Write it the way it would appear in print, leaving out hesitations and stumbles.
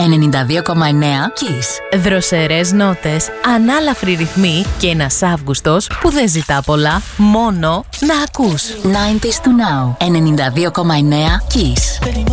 92,9 Kiss. Δροσερές νότες, ανάλαφροι ρυθμοί και ένας Αύγουστος που δεν ζητά πολλά, μόνο να ακούς. 90s to now. 92,9 Kiss.